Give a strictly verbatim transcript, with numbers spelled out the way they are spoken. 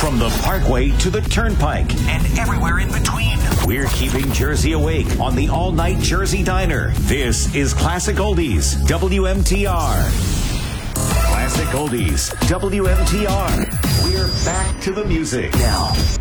From the Parkway to the Turnpike and everywhere in between, we're keeping Jersey awake on the all-night Jersey Diner. This is Classic Oldies, W M T R. Classic Oldies, W M T R. We're back to the music now.